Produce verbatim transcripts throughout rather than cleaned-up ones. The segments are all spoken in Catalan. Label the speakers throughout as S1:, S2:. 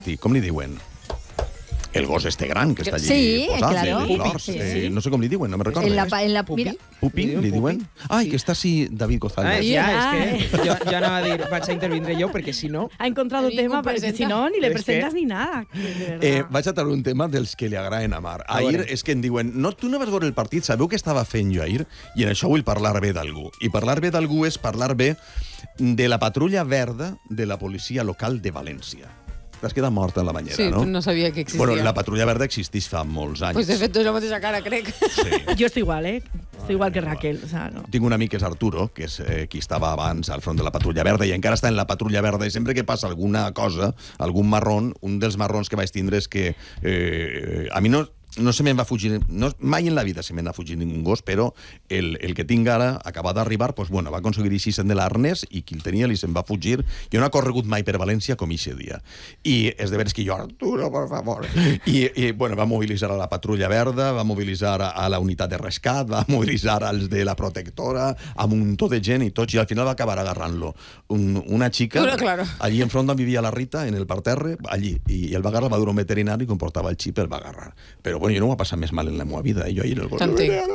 S1: Sí, com li diuen? El gos este gran que està allí
S2: sí,
S1: posat,
S2: claro.
S1: de flors.
S2: Sí, sí.
S1: Eh, no sé com li diuen, no me recordo.
S2: En la, en la, mira,
S1: Pupi, li diuen? Ai, que està així David
S3: Ah,
S1: González.
S3: ja, és que jo, jo anava a dir, vaig a intervindre jo, perquè si no...
S4: Ha encontrado
S5: Ningún
S4: tema, porque
S5: presenta.
S4: si no, ni le
S3: Es
S4: presentas
S3: que-
S4: ni nada. De verdad.
S1: Eh, vaig a treure un tema dels que li agraden a Mar. Ahir és que em diuen, no, tu no vas veure el partit, sabeu què estava fent jo ahir? I en això vull parlar bé d'algú. I parlar bé d'algú és parlar bé de la patrulla verda de la policia local de València. T'has quedat morta en la banyera,
S5: Sí,
S1: no?
S5: no sabia que existia.
S1: Bueno, la patrulla verda existeix fa molts anys.
S5: Pues de fet, és la mateixa cara, crec.
S1: Sí.
S4: Yo estoy igual, ¿eh? Estoy igual que Raquel. O sea, no.
S1: Tinc un amic que és Arturo, que és eh, qui estava abans al front de la patrulla verda i encara està en la patrulla verda i sempre que passa alguna cosa, algun marrón, un dels marrons que vaig tindre és que eh, a mi no... no se me'n va fugir, no, mai en la vida se me'n va fugir ningú gos, però el, el que tinc ara, acaba d'arribar, pues, bueno, va aconseguir així de l'arnès i qui el tenia li se'n va fugir. Jo no he corregut mai per València com ixe dia. I és de veres que jo, Arturo, por favor. I, i bueno, va mobilitzar a la patrulla verda, va mobilitzar a, a la unitat de rescat, va mobilitzar als de la protectora, a un muntó de gent i tots, i al final va acabar agarrant-lo. Un, una xica,
S5: Bueno, claro.
S1: allí enfront d'on vivia la Rita, en el parterre, allí, i, i el va agarrar, va dur un veterinari i com portava el xip el va agarrar. Però bueno, jo no ho va passar més mal en la meva vida, eh? Jo ahir el gos...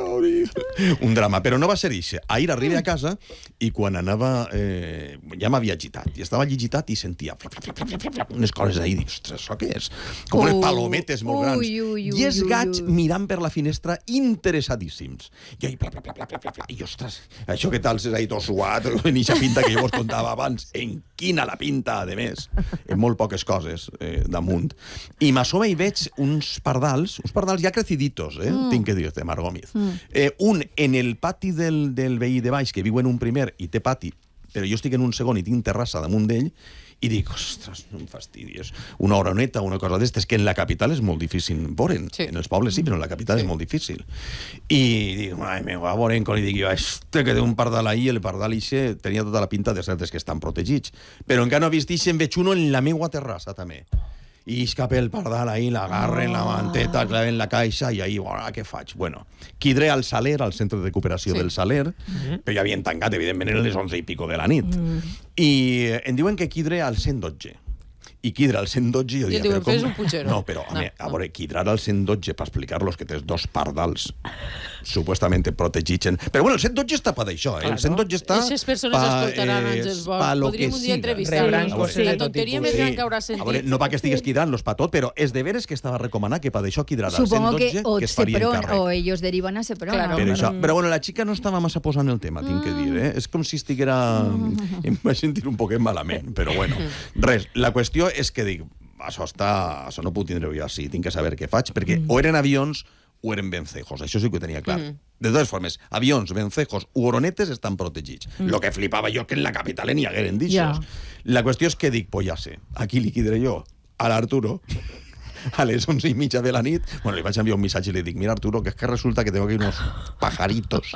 S1: Un drama, però no va ser això. Ahir arribé a casa i quan anava... Eh, ja m'havia agitat, i estava allí agitat i sentia flap, flap, flap, flap, flap, unes coses ahí, dic, ostres, això què és? Com unes palometes molt grans.
S2: Ui, ui, ui,
S1: I els
S2: ui,
S1: gats
S2: ui.
S1: mirant per la finestra interessadíssims. I ahí, plap, plap, plap, plap, plap, plap, i ostres, això que tal, és ahí tot suat, en eixa pinta que jo vos contava abans, en quina la pinta, a més, en molt poques coses eh, damunt. I m'assoma i veig uns pardals, uns pardals ja creciditos, eh? Mm. Tinc que dir-te, Mar Gómez. Mm. Eh, un en el pati del, del veí de baix, que viu en un primer i té pati, però jo estic en un segon i tinc terrassa damunt d'ell, i dic, ostres, no em fastidies. Una oroneta, una cosa d'estes, que en la capital és molt difícil veure'n.
S5: Sí.
S1: En els pobles sí, però en la capital sí. És molt difícil. I dic, ai, meu, a veure, com li dic jo, este que té un pardal ahí, el pardal ixe tenia tota la pinta de certes que estan protegits. Però encara no he vist ixe, en veig uno en la meua terrassa, també. I escapa el pardal ahí, l'agarra en la manteta, clava en la caixa, i ahí, bueno, què faig? Bueno, quidré al Saler, al centre de recuperació
S5: Sí.
S1: del Saler, mm-hmm. però ja havien tancat, evidentment, eren les onze i pico de la nit. Mm. I em diuen que quidré al cent dotze. I quidra al cent dotze, jo
S5: I
S1: diria...
S5: diuen,
S1: però com-
S5: fes un puchero.
S1: No, però, a,
S5: No,
S1: me, a
S5: no.
S1: veure, quidrar al cent dotze per explicar-los que tens dos pardals supuestament protegits. En... Però bueno, el cent dotze està per d'això, eh? El cent dotze està...
S5: Aquestes persones escoltaran Àngels Bosch.
S1: pa lo
S5: Podríem
S1: que
S5: un dia
S1: siga.
S5: entrevistar-los.
S3: Rebran
S1: A veure,
S3: coses
S5: La
S3: de tot
S5: tonteria
S3: tipus.
S5: més
S1: Sí.
S5: gran que haurà
S1: A
S5: sentit.
S1: veure, no perquè estigues quidant-los pa tot, però és de veres que estava recomanat que per d'això quidrar al cent
S2: supongo que
S1: dotze
S2: o
S1: que es faria
S2: Sepron
S1: encàrrec.
S2: o ellos derivan a Sepron.
S5: Claro.
S2: ¿no?
S1: Per
S5: Mm.
S1: això. Però bueno, la xica no estava massa posant el tema, tinc que dir, eh? És com si estiguera... Em vaig sentir un poquet malament, però bueno. Res, la qüestió és que dic, això està... Això no puc tindre jo així, tinc que saber què faig, perquè o eren avions o eren vencejos, això sí que ho tenia clar.
S5: Mm.
S1: De totes formes, avions, vencejos u oronetes estan protegits. Mm. Lo que flipava jo que en la capital n'hi hagueren d'aixòs.
S4: Ja.
S1: La qüestió és que dic, pues ja sé, aquí li quidré jo a l'Arturo a les onze i mitja de la nit. Bueno, li vaig enviar un missatge i li dic, mira, Arturo, que és que resulta que tengo aquí unos pajaritos.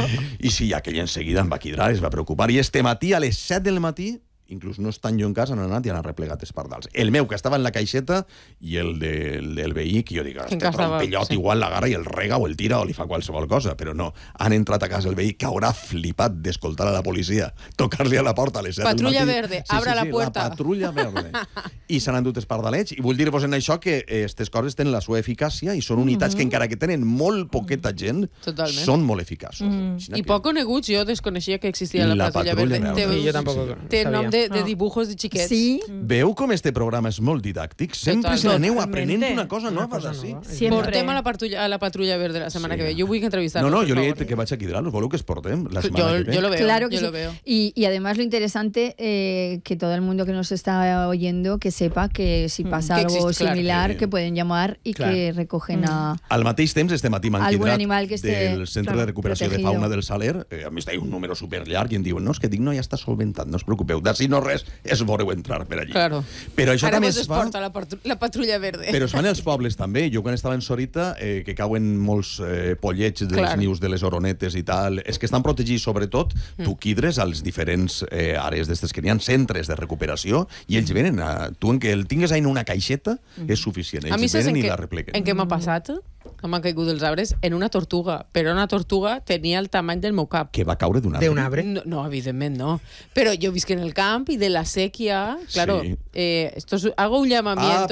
S1: I sí, aquell enseguida em va quidrar, es va preocupar. I este matí, a les set del matí, inclús no estan jo en casa, han anat i han arreplegat els pardals. El meu, que estava en la caixeta, i el, de, el del veí, que jo dic, este trompellot
S5: sí.
S1: igual l'agarra i el rega o el tira o li fa qualsevol cosa, però no. Han entrat a casa el veí, que haurà flipat d'escoltar a la policia, tocar-li a la porta a les set del matí.
S5: Patrulla verde, abra la puerta.
S1: La patrulla verde. I s'han endut els pardalets, i vull dir-vos en això que aquestes coses tenen la seva eficàcia i són unitats que encara que tenen molt poqueta gent,
S5: Totalment.
S1: són molt eficaços. Sinó
S5: I
S1: que-
S5: poc coneguts, jo desconeixia que existia la,
S1: La
S5: patrulla
S1: patrulla
S5: verde.
S1: verde.
S5: Té-
S3: Sí, jo tampoc
S5: Té
S3: sabia.
S5: nom de, de dibujos de xiquets.
S2: Sí,
S1: Veu com este programa és molt didàctic? Sempre
S5: Total.
S1: se n'aneu
S4: Totalmente.
S1: aprenent una cosa
S3: Una
S1: nova
S3: cosa
S1: d'ací.
S3: nova.
S4: Siempre.
S5: Portem a la patrulla, a la patrulla verde la setmana
S1: Sí.
S5: que ve. Jo vull entrevistar-los.
S1: No, no,
S5: per
S1: yo le he
S5: favor.
S1: dit que vaig a quidrar-los. Voleu que es portem la setmana
S5: Yo,
S1: que ve?
S5: yo lo veo.
S2: claro que
S5: yo
S2: sí.
S5: lo veo.
S2: Y, y además lo interesante, eh, que todo el mundo que nos está oyendo, que sepa que si pasa
S5: que
S2: algo
S5: existe, claro.
S2: similar,
S1: Que-
S2: que pueden llamar y
S3: Claro.
S2: que recogen a...
S1: Al mateix temps, este matí m'han
S2: Algun
S1: quidrat
S2: animal que esté,
S1: del Centre
S2: claro,
S1: de Recuperació
S2: protegido.
S1: de Fauna del Saler. Eh, a més, hi ha un número superllarg i em diuen, no, és que dic, no, ja està solventat, no us preocupeu. D'ací no res, es veureu entrar per allí.
S5: Claro.
S1: Però això
S5: Ara
S1: també
S5: vos
S1: es
S5: es
S1: fa...
S5: porta la, patru la patrulla verde.
S1: Però es fan els pobles també. Jo quan estava en Sorita, eh, que cauen molts eh, pollets dels
S5: Clar.
S1: nius de les oronetes i tal, és que estan protegits sobretot,
S5: Mm.
S1: tu quidres als diferents eh, àrees d'estes que n'hi ha centres de recuperació i ells venen a... Tu en que el tingues ahí en una caixeta és suficient.
S5: a mi
S1: Ells
S5: saps en
S1: venen i
S5: què,
S1: la repleguen.
S5: en què m'ha passat? que m'han caigut dels arbres, en una tortuga. Però una tortuga tenia el tamany del meu cap.
S1: Que va caure d'un arbre.
S3: D'un arbre.
S5: No, no, evidentment no. Però jo visc en el camp i de la sèquia, claro,
S1: Sí.
S5: eh, esto es, hago un llamamiento.
S1: Ah,